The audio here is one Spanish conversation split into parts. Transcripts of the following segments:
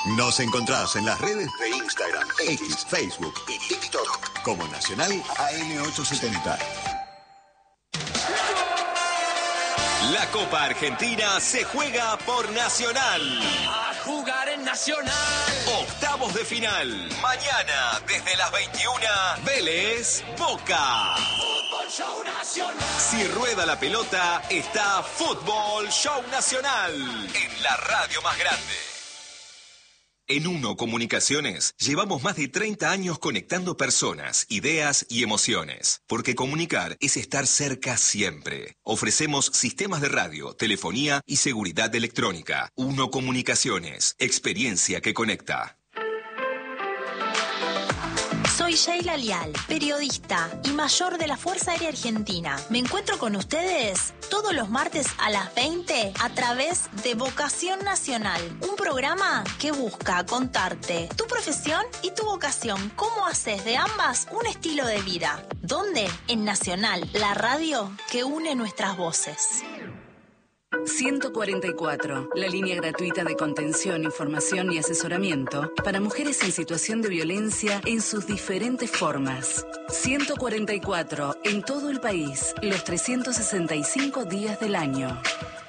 Nos encontrás en las redes de Instagram, X, Facebook y TikTok como Nacional AM870. La Copa Argentina se juega por Nacional. A jugar en Nacional. Octavos de final. Mañana, desde las 21, Vélez, Boca. Fútbol Show Nacional. Si rueda la pelota, está Fútbol Show Nacional. En la radio más grande. En Uno Comunicaciones llevamos más de 30 años conectando personas, ideas y emociones. Porque comunicar es estar cerca siempre. Ofrecemos sistemas de radio, telefonía y seguridad electrónica. Uno Comunicaciones, experiencia que conecta. Soy Sheila Lial, periodista y mayor de la Fuerza Aérea Argentina. Me encuentro con ustedes todos los martes a las 20 a través de Vocación Nacional, un programa que busca contarte tu profesión y tu vocación, cómo haces de ambas un estilo de vida. ¿Dónde? En Nacional, la radio que une nuestras voces. 144, la línea gratuita de contención, información y asesoramiento para mujeres en situación de violencia en sus diferentes formas. 144, en todo el país, los 365 días del año.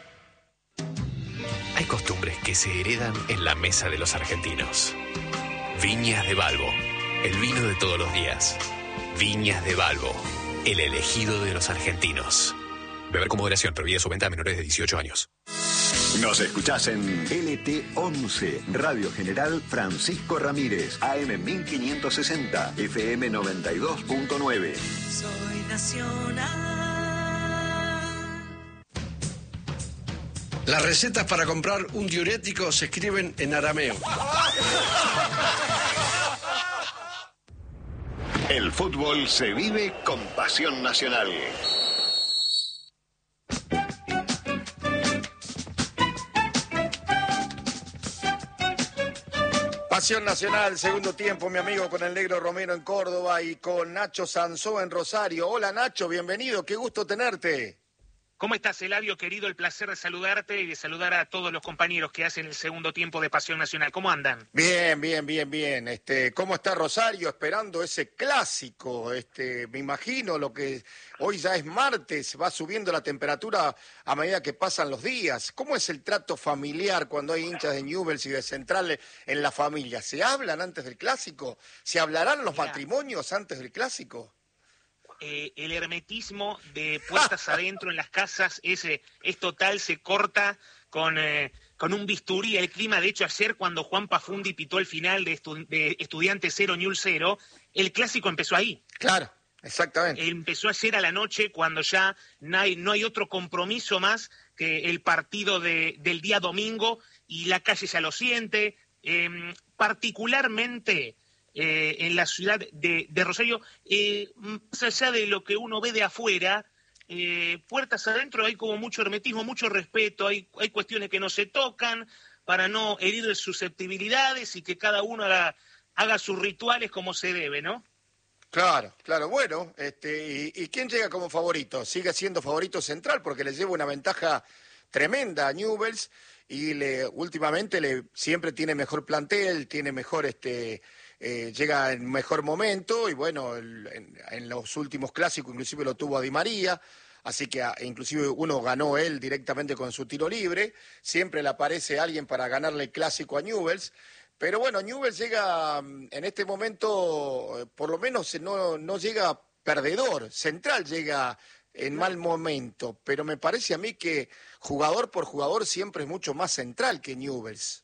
Hay costumbres que se heredan en la mesa de los argentinos. Viñas de Balbo, el vino de todos los días. Viñas de Balbo, el elegido de los argentinos. Beber con moderación, prohibida su venta a menores de 18 años. Nos escuchás en LT11, Radio General Francisco Ramírez, AM 1560, FM 92.9. Soy Nacional. Las recetas para comprar un diurético se escriben en arameo. El fútbol se vive con pasión nacional. Pasión Nacional, segundo tiempo, mi amigo, con el Negro Romero en Córdoba y con Nacho Sansó en Rosario. Hola Nacho, bienvenido, qué gusto tenerte. ¿Cómo estás, Eladio, querido? El placer de saludarte y de saludar a todos los compañeros que hacen el segundo tiempo de Pasión Nacional. ¿Cómo andan? Bien. ¿Cómo está Rosario esperando ese clásico? Me imagino lo que hoy ya es martes, va subiendo la temperatura a medida que pasan los días. ¿Cómo es el trato familiar cuando hay hinchas de Newell's y de Central en la familia? ¿Se hablan antes del clásico? ¿Se hablarán los matrimonios antes del clásico? El hermetismo de puertas adentro en las casas es total, se corta con un bisturí. El clima, de hecho, ayer cuando Juan Pafundi pitó el final de Estudiantes 0, Newell's 0, el clásico empezó ahí. Claro, exactamente. Empezó ayer a la noche cuando ya no hay otro compromiso más que el partido del día domingo y la calle ya lo siente, particularmente... en la ciudad de Rosario, más allá de lo que uno ve de afuera, puertas adentro hay como mucho hermetismo, mucho respeto, hay cuestiones que no se tocan para no herir susceptibilidades y que cada uno haga sus rituales como se debe, ¿no? Claro, bueno, ¿y quién llega como favorito? Sigue siendo favorito Central porque le lleva una ventaja tremenda a Newell's y últimamente siempre tiene mejor plantel, tiene mejor llega en mejor momento y bueno, en los últimos clásicos inclusive lo tuvo a Di María, así que inclusive uno ganó él directamente con su tiro libre, siempre le aparece alguien para ganarle el clásico a Newell's, pero bueno, Newell's llega en este momento, por lo menos no llega perdedor, Central llega en mal momento, pero me parece a mí que jugador por jugador siempre es mucho más Central que Newell's.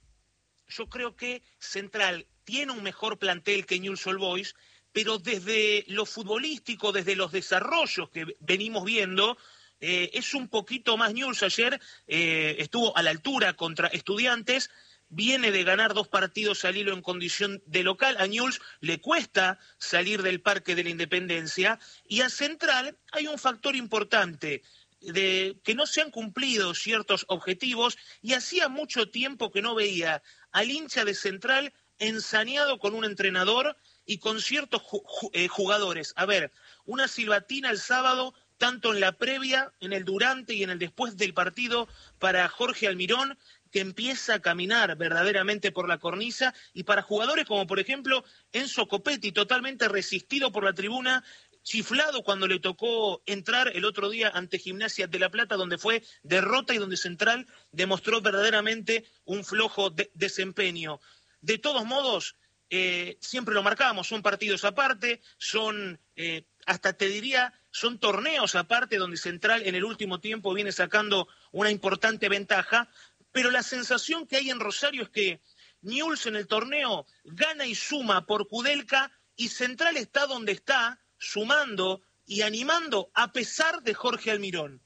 Yo creo que Central tiene un mejor plantel que Newell's Old Boys, pero desde lo futbolístico, desde los desarrollos que venimos viendo, es un poquito más Newell's. Ayer estuvo a la altura contra Estudiantes, viene de ganar 2 partidos al hilo en condición de local. A Newell's le cuesta salir del Parque de la Independencia, y a Central hay un factor importante, de que no se han cumplido ciertos objetivos, y hacía mucho tiempo que no veía al hincha de Central ensañado con un entrenador y con ciertos jugadores. A ver, una silbatina el sábado, tanto en la previa, en el durante y en el después del partido para Jorge Almirón, que empieza a caminar verdaderamente por la cornisa, y para jugadores como por ejemplo Enzo Copetti, totalmente resistido por la tribuna, chiflado cuando le tocó entrar el otro día ante Gimnasia de La Plata, donde fue derrota y donde Central demostró verdaderamente un flojo desempeño. De todos modos, siempre lo marcamos, son partidos aparte, son, hasta te diría, son torneos aparte donde Central en el último tiempo viene sacando una importante ventaja, pero la sensación que hay en Rosario es que Newell's en el torneo gana y suma por Kudelka, y Central está donde está, sumando y animando a pesar de Jorge Almirón.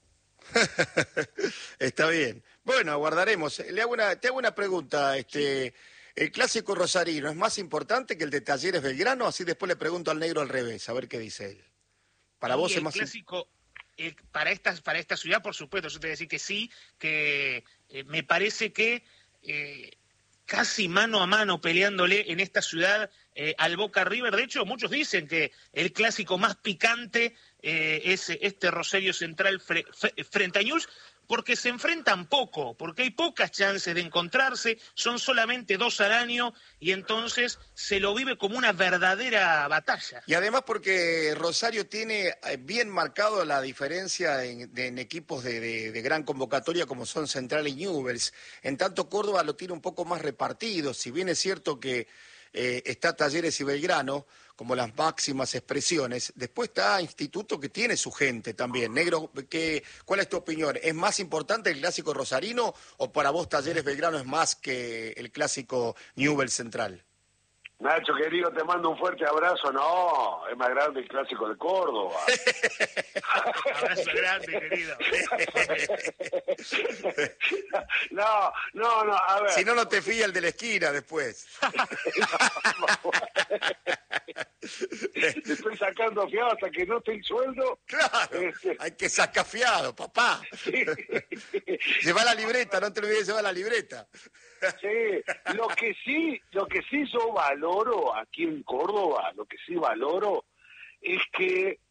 Está bien. Bueno, aguardaremos. Te hago una pregunta. ¿El clásico rosarino es más importante que el de Talleres Belgrano? Así después le pregunto al negro al revés, a ver qué dice él. Para vos es más clásico, para esta ciudad, por supuesto, yo te voy a decir que sí, que me parece que casi mano a mano peleándole en esta ciudad al Boca River. De hecho, muchos dicen que el clásico más picante es este Rosario Central frente a Newell's, porque se enfrentan poco, porque hay pocas chances de encontrarse, son solamente 2 al año, y entonces se lo vive como una verdadera batalla. Y además porque Rosario tiene bien marcado la diferencia en equipos de gran convocatoria como son Central y Newell's. En tanto Córdoba lo tiene un poco más repartido, si bien es cierto que está Talleres y Belgrano como las máximas expresiones, después está Instituto, que tiene su gente también. Negro, ¿cuál es tu opinión? ¿Es más importante el clásico rosarino o para vos Talleres Belgrano es más que el clásico Newell's Central? Nacho, querido, te mando un fuerte abrazo. No, es más grande el clásico de Córdoba. Abrazo grande, querido. No, a ver. Si no, no te fía el de la esquina después. Te estoy sacando fiado hasta que no esté el sueldo. Claro, hay que sacar fiado, papá. Sí. Lleva la libreta, no te olvides llevar la libreta. Sí, lo que sí yo valoro aquí en Córdoba, lo que sí valoro es que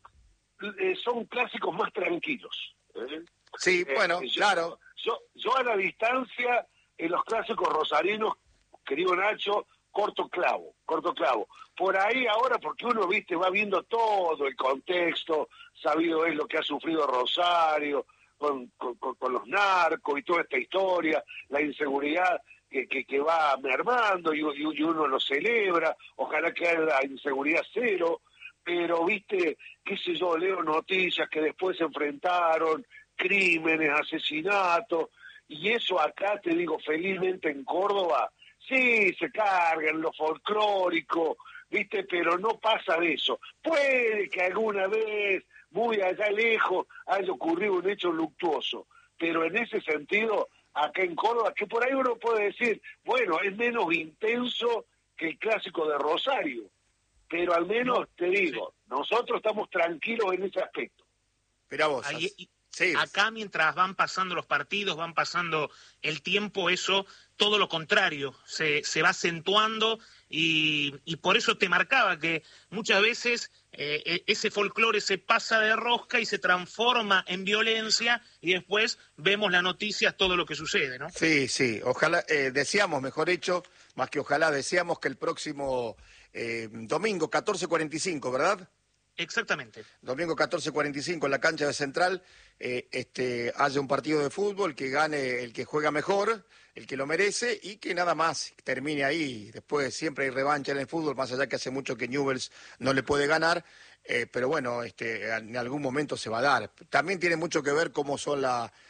son clásicos más tranquilos. Sí, bueno, claro. Yo a la distancia, en los clásicos rosarinos, querido Nacho, corto clavo. Por ahí ahora, porque uno, viste, va viendo todo el contexto, sabido es lo que ha sufrido Rosario, con los narcos y toda esta historia, la inseguridad que va mermando y uno lo celebra, ojalá que haya inseguridad cero, pero viste, qué sé yo, leo noticias que después se enfrentaron, crímenes, asesinatos, y eso acá, te digo, felizmente en Córdoba, sí, se cargan lo folclórico, viste, pero no pasa de eso. Puede que alguna vez, muy allá lejos, haya ocurrido un hecho luctuoso, pero en ese sentido, acá en Córdoba, que por ahí uno puede decir, bueno, es menos intenso que el clásico de Rosario, pero al menos, te digo, nosotros estamos tranquilos en ese aspecto. Pero vos, sí. Acá mientras van pasando los partidos, van pasando el tiempo, eso, todo lo contrario, se va acentuando, y por eso te marcaba que muchas veces ese folclore se pasa de rosca y se transforma en violencia, y después vemos las noticias, todo lo que sucede, ¿no? Sí, ojalá, deseamos, mejor dicho, más que ojalá, deseamos que el próximo domingo, 14:45, ¿verdad? Exactamente. Domingo 14:45 en la cancha de Central, haya un partido de fútbol, que gane el que juega mejor, el que lo merece, y que nada más termine ahí. Después siempre hay revancha en el fútbol, más allá que hace mucho que Newell's no le puede ganar, pero bueno, en algún momento se va a dar. También tiene mucho que ver cómo son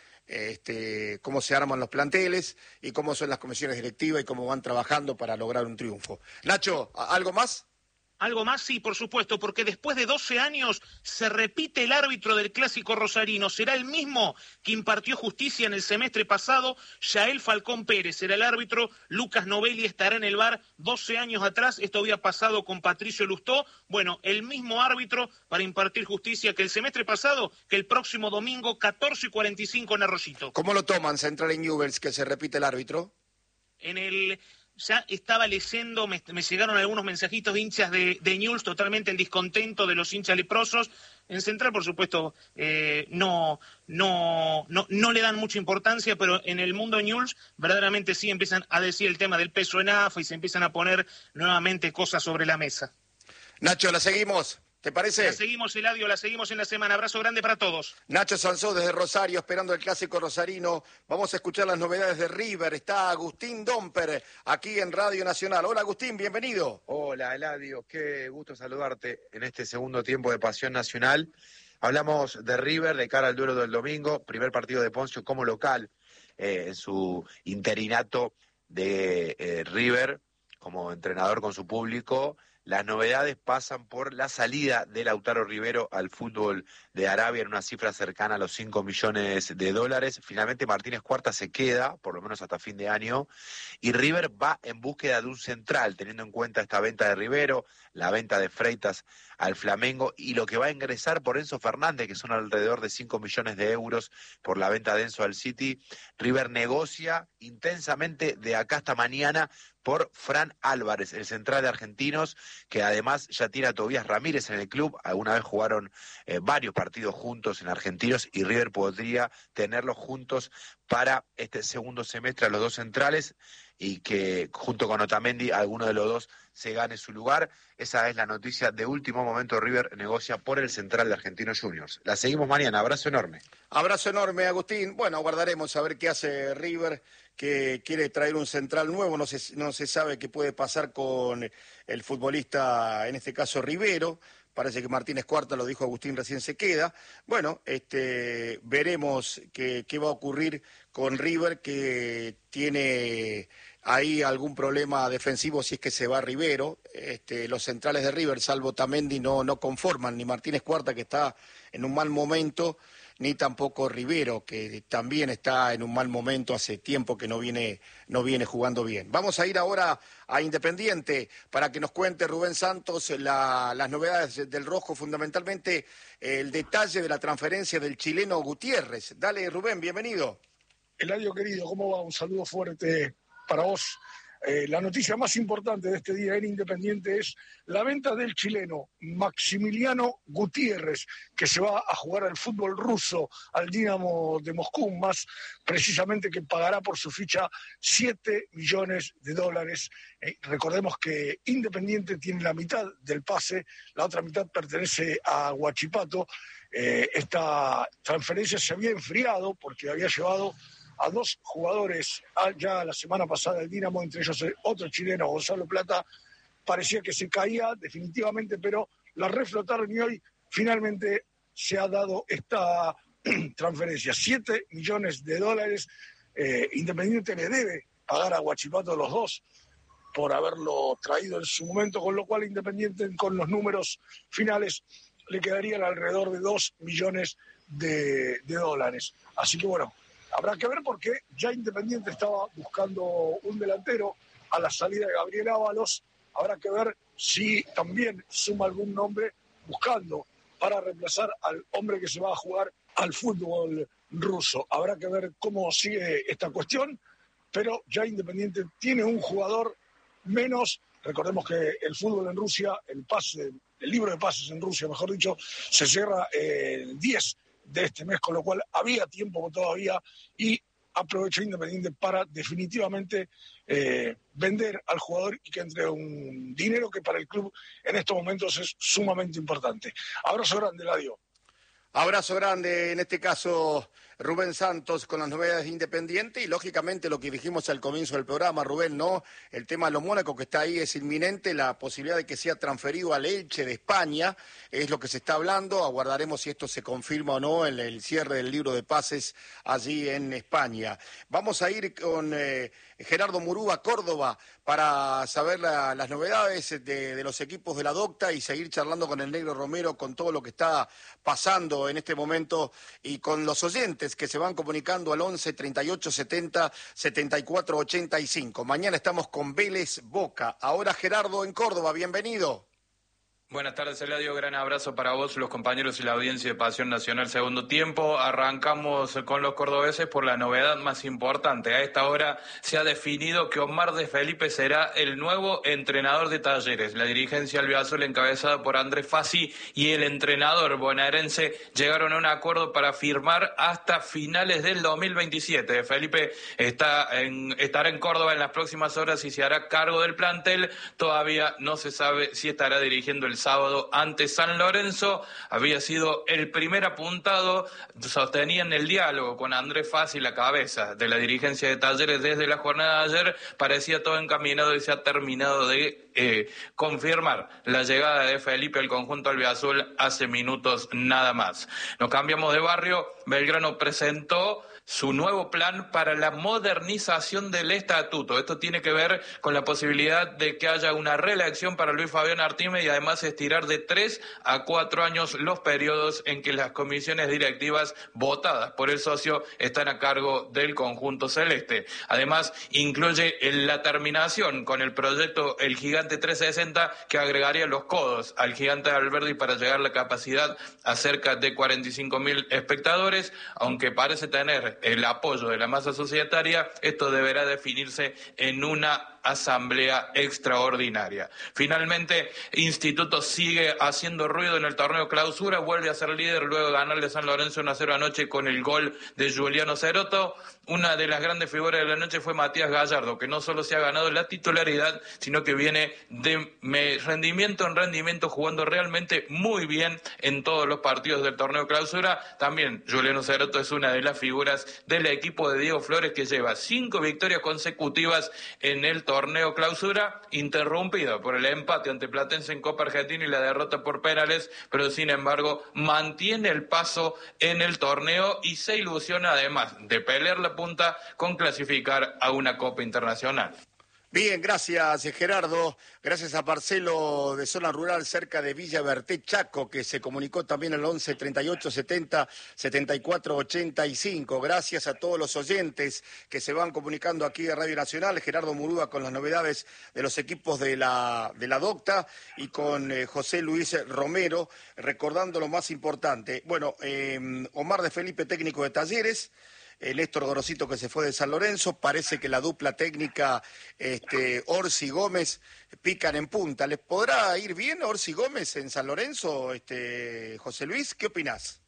cómo se arman los planteles y cómo son las comisiones directivas y cómo van trabajando para lograr un triunfo. Nacho, ¿algo más? Algo más, sí, por supuesto, porque después de 12 años se repite el árbitro del clásico rosarino. Será el mismo que impartió justicia en el semestre pasado, Yael Falcón Pérez. Será el árbitro, Lucas Novelli estará en el VAR 12 años atrás. Esto había pasado con Patricio Lustó. Bueno, el mismo árbitro para impartir justicia que el semestre pasado, que el próximo domingo, 14:45 en Arroyito. ¿Cómo lo toman Central y Newell's que se repite el árbitro? ya estaba leyendo, me llegaron algunos mensajitos de hinchas de Newell's, totalmente el descontento de los hinchas leprosos. En Central, por supuesto, no le dan mucha importancia, pero en el mundo de Newell's verdaderamente sí empiezan a decir el tema del peso en AFA y se empiezan a poner nuevamente cosas sobre la mesa. Nacho, la seguimos. ¿Te parece? La seguimos, Eladio, la seguimos en la semana. Abrazo grande para todos. Nacho Sansó desde Rosario, esperando el clásico rosarino. Vamos a escuchar las novedades de River. Está Agustín Domper aquí en Radio Nacional. Hola, Agustín, bienvenido. Hola, Eladio, qué gusto saludarte en este segundo tiempo de Pasión Nacional. Hablamos de River de cara al duelo del domingo, primer partido de Poncio como local en su interinato de River como entrenador con su público. Las novedades pasan por la salida de Lautaro Rivero al fútbol de Arabia en una cifra cercana a los 5 millones de dólares. Finalmente Martínez Cuarta se queda, por lo menos hasta fin de año, y River va en búsqueda de un central, teniendo en cuenta esta venta de Rivero, la venta de Freitas al Flamengo y lo que va a ingresar por Enzo Fernández, que son alrededor de 5 millones de euros por la venta de Enzo al City. River negocia intensamente de acá hasta mañana por Fran Álvarez, el central de Argentinos, que además ya tiene a Tobías Ramírez en el club. Alguna vez jugaron varios partidos juntos en Argentinos y River podría tenerlos juntos para este segundo semestre a los dos centrales y que junto con Otamendi alguno de los dos se gane su lugar. Esa es la noticia de último momento. River negocia por el central de Argentinos Juniors. La seguimos mañana. Abrazo enorme. Abrazo enorme, Agustín. Bueno, aguardaremos a ver qué hace River, que quiere traer un central nuevo. No se sabe qué puede pasar con el futbolista, en este caso Rivero. Parece que Martínez Cuarta, lo dijo Agustín, recién se queda. Bueno, veremos qué va a ocurrir con River, que tiene ahí algún problema defensivo si es que se va Rivero. Los centrales de River, salvo Tamendi, no conforman, ni Martínez Cuarta, que está en un mal momento, ni tampoco Rivero, que también está en un mal momento, hace tiempo que no viene jugando bien. Vamos a ir ahora a Independiente para que nos cuente Rubén Santos las novedades del Rojo, fundamentalmente el detalle de la transferencia del chileno Gutiérrez. Dale, Rubén, bienvenido. Eladio querido, ¿cómo va? Un saludo fuerte para vos. La noticia más importante de este día en Independiente es la venta del chileno Maximiliano Gutiérrez, que se va a jugar al fútbol ruso, al Dinamo de Moscú, más precisamente, que pagará por su ficha 7 millones de dólares. Recordemos que Independiente tiene la mitad del pase, la otra mitad pertenece a Huachipato. Esta transferencia se había enfriado porque había llevado a dos jugadores ya la semana pasada el Dinamo, entre ellos otro chileno, Gonzalo Plata. Parecía que se caía definitivamente, pero la reflotaron y hoy finalmente se ha dado esta transferencia. 7 millones de dólares. Independiente le debe pagar a Huachipato los dos por haberlo traído en su momento, con lo cual Independiente, con los números finales, le quedarían alrededor de 2 millones de dólares. Así que bueno, habrá que ver, porque ya Independiente estaba buscando un delantero a la salida de Gabriel Ábalos. Habrá que ver si también suma algún nombre buscando para reemplazar al hombre que se va a jugar al fútbol ruso. Habrá que ver cómo sigue esta cuestión, pero ya Independiente tiene un jugador menos. Recordemos que el fútbol en Rusia, el libro de pases en Rusia, mejor dicho, se cierra el 10 de este mes, con lo cual había tiempo todavía y aprovechó Independiente para definitivamente vender al jugador y que entre un dinero que para el club en estos momentos es sumamente importante. Abrazo grande, Eladio. Abrazo grande, en este caso Rubén Santos con las novedades de Independiente y lógicamente lo que dijimos al comienzo del programa, Rubén, ¿no? El tema de los Mónacos que está ahí es inminente, la posibilidad de que sea transferido al Elche de España es lo que se está hablando. Aguardaremos si esto se confirma o no en el cierre del libro de pases allí en España. Vamos a ir con Gerardo Murúa, Córdoba, para saber las novedades de los equipos de la Docta y seguir charlando con el Negro Romero con todo lo que está pasando en este momento y con los oyentes que se van comunicando al 11 38 70 74 85. Mañana estamos con Vélez Boca. Ahora Gerardo en Córdoba, bienvenido. Buenas tardes, Eladio. Gran abrazo para vos, los compañeros y la audiencia de Pasión Nacional Segundo Tiempo. Arrancamos con los cordobeses por la novedad más importante. A esta hora se ha definido que Omar de Felipe será el nuevo entrenador de Talleres. La dirigencia albiazul, encabezada por Andrés Fassi, y el entrenador bonaerense llegaron a un acuerdo para firmar hasta finales del 2027. De Felipe estará en Córdoba en las próximas horas y se hará cargo del plantel. Todavía no se sabe si estará dirigiendo el sábado ante San Lorenzo. Había sido el primer apuntado. Sostenían el diálogo con Andrés Fassi, la cabeza de la dirigencia de Talleres, desde la jornada de ayer. Parecía todo encaminado y se ha terminado de confirmar la llegada de Felipe al conjunto albiazul hace minutos nada más. Nos cambiamos de barrio. Belgrano presentó su nuevo plan para la modernización del estatuto. Esto tiene que ver con la posibilidad de que haya una reelección para Luis Fabián Artime y además estirar de 3 a 4 años los periodos en que las comisiones directivas votadas por el socio están a cargo del conjunto celeste. Además, incluye la terminación con el proyecto El Gigante 360, que agregaría los codos al Gigante de Alberdi para llegar a la capacidad a cerca de 45.000 espectadores, aunque parece tener el apoyo de la masa societaria. Esto deberá definirse en una asamblea extraordinaria. Finalmente, Instituto sigue haciendo ruido en el torneo Clausura, vuelve a ser líder luego de ganarle a San Lorenzo 1-0 anoche con el gol de Juliano Ceroto. Una de las grandes figuras de la noche fue Matías Gallardo, que no solo se ha ganado la titularidad, sino que viene de rendimiento en rendimiento, jugando realmente muy bien en todos los partidos del torneo Clausura. También Juliano Ceroto es una de las figuras del equipo de Diego Flores, que lleva 5 victorias consecutivas en el torneo Clausura, interrumpido por el empate ante Platense en Copa Argentina y la derrota por penales, pero sin embargo mantiene el paso en el torneo y se ilusiona, además de pelear la punta, con clasificar a una Copa Internacional. Bien, gracias Gerardo. Gracias a Marcelo de Zona Rural cerca de Villa Berté, Chaco, que se comunicó también al 11 38 70 74 85. Gracias a todos los oyentes que se van comunicando aquí a Radio Nacional. Gerardo Murúa con las novedades de los equipos de la Docta y con José Luis Romero, recordando lo más importante. Bueno, Omar de Felipe, técnico de Talleres. Néstor Gorosito, que se fue de San Lorenzo. Parece que la dupla técnica Orsi Gómez pican en punta. ¿Les podrá ir bien Orsi Gómez en San Lorenzo, José Luis? ¿Qué opinás?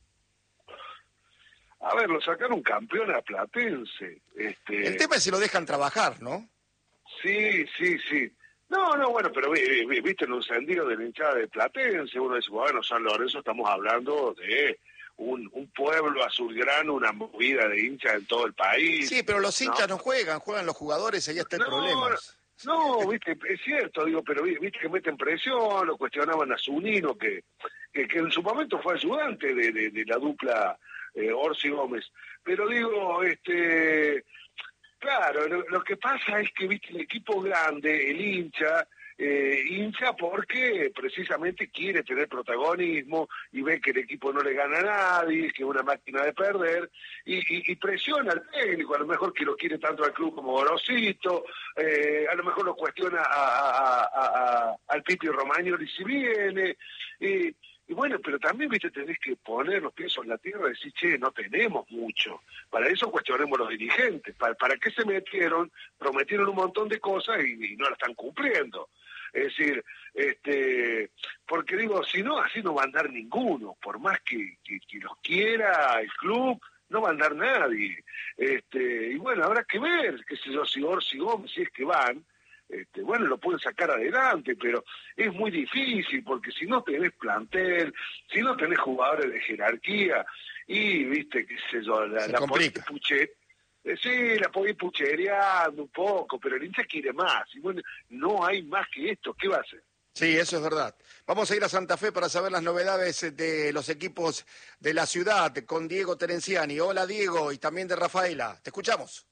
A ver, lo sacaron campeón a Platense. El tema es si lo dejan trabajar, ¿no? Sí. No, bueno, pero viste el encendido de la hinchada de Platense. Uno dice, bueno, San Lorenzo estamos hablando de un pueblo azulgrano, una movida de hinchas en todo el país. Sí, pero los hinchas no juegan los jugadores, ahí está el problema. No, viste, es cierto, digo, pero viste que meten presión, lo cuestionaban a Zunino, que en su momento fue ayudante de la dupla Orsi Gómez. Pero digo, claro, lo que pasa es que, viste, el equipo grande, el hincha porque precisamente quiere tener protagonismo y ve que el equipo no le gana a nadie, que es una máquina de perder, y presiona al técnico, a lo mejor que lo quiere tanto al club como Gorosito, a lo mejor lo cuestiona al Pipi Romagnoli si viene, y bueno, pero también, viste, tenés que poner los pies en la tierra y decir, che, no tenemos mucho. Para eso cuestionemos los dirigentes. ¿Para qué se metieron? Prometieron un montón de cosas y no la están cumpliendo. Es decir, porque digo, si no, así no va a andar ninguno. Por más que los quiera el club, no va a andar nadie. Y bueno, habrá que ver, qué sé yo, si Orsi Gómez, si es que van, bueno, lo pueden sacar adelante, pero es muy difícil, porque si no tenés plantel, si no tenés jugadores de jerarquía, y viste, qué sé yo, la podés puchereando un poco, pero el hincha quiere más, y bueno, no hay más que esto, ¿qué va a hacer? Sí, eso es verdad. Vamos a ir a Santa Fe para saber las novedades de los equipos de la ciudad con Diego Terenciani. Hola Diego, y también de Rafaela. Te escuchamos.